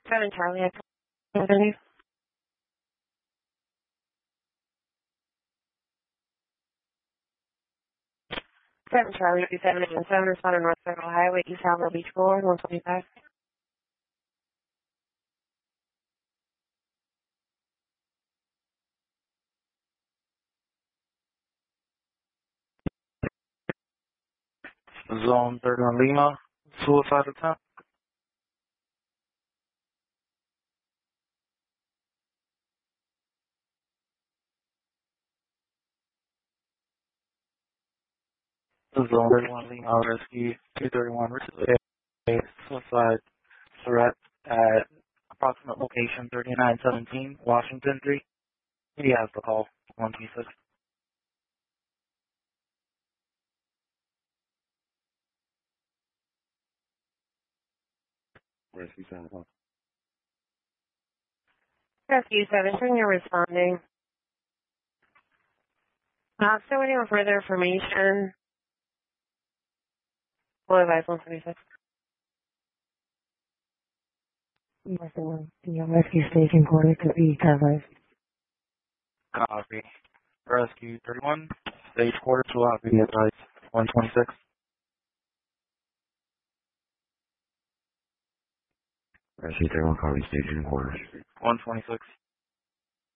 7 Charlie Avenue. 7 Charlie 57 and 7 respond on North Circle Highway, East Halville Beach Boulevard, 125. Zone 31 Lima, suicide attempt. Zone 31 Lima, rescue 231, a suicide threat at approximate location 3917 Washington Street. He has the call, 126. Rescue 7 o'clock. Rescue 7, you're responding. Still waiting on further information. Full advice 126. Rescue station quarter to be advised. Copy. Rescue 31, stage quarter to be advised, 126. Rescue 31, copy station quarters. 126.